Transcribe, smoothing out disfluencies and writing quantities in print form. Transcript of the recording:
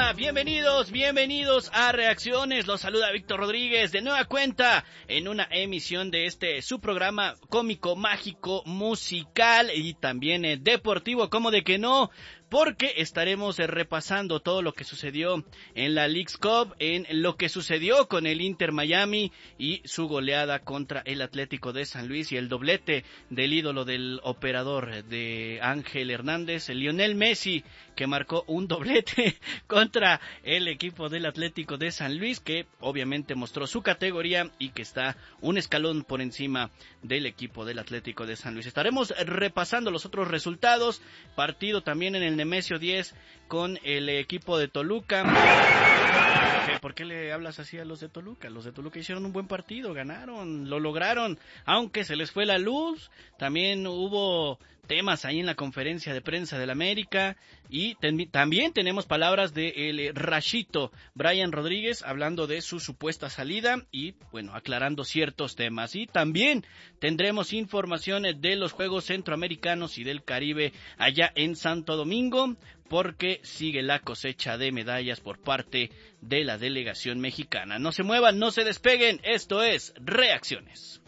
Bienvenidos a Reacciones. Los saluda Víctor Rodríguez de nueva cuenta en una emisión de su programa cómico, mágico, musical y también deportivo, como de que no, porque estaremos repasando todo lo que sucedió en la Leagues Cup, en lo que sucedió con el Inter Miami y su goleada contra el Atlético de San Luis y el doblete del ídolo del operador de Ángel Hernández, Lionel Messi, que marcó un doblete contra el equipo del Atlético de San Luis, que obviamente mostró su categoría y que está un escalón por encima del equipo del Atlético de San Luis. Estaremos repasando los otros resultados, partido también en el Nemesio 10 con el equipo de Toluca. ¿Por qué le hablas así a los de Toluca? Los de Toluca hicieron un buen partido, ganaron, lo lograron, aunque se les fue la luz. También hubo temas ahí en la conferencia de prensa del América y también tenemos palabras de el Rachito Brian Rodríguez hablando de su supuesta salida y bueno, aclarando ciertos temas. Y también tendremos información de los Juegos Centroamericanos y del Caribe allá en Santo Domingo, porque sigue la cosecha de medallas por parte de la delegación mexicana. No se muevan, no se despeguen, esto es Reacciones.